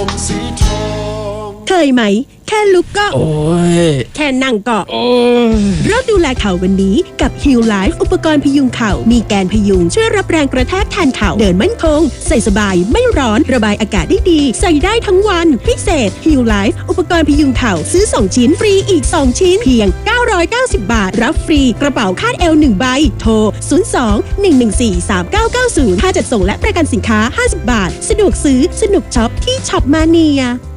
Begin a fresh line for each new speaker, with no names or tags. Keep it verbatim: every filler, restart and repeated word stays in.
ผมสีทอง
เคยไหมแค่ลุกก็โอ้ยแค่นั่งก็โอ้ยเริ่มดูแลเข่าวันนี้กับ Heal Life อุปกรณ์พยุงเข่ามีแกนพยุงช่วยรับแรงกระแทกแทนเข่าเดินมั่นคงใส่สบายไม่ร้อนระบายอากาศได้ดีใส่ได้ทั้งวันพิเศษ Heal Life อุปกรณ์พยุงเข่าซื้อสองชิ้นฟรีอีกสองชิ้นเพียงเก้าร้อยเก้าสิบบาทรับฟรีกระเป๋าคาดเอวหนึ่งใบโทรศูนย์ สอง หนึ่ง หนึ่ง สี่ สาม เก้า เก้า ศูนย์ค่าจัดส่งและประกันสินค้าห้าสิบบาทสะดวกซื้อสนุกช็อปที่ช็อปมาเนีย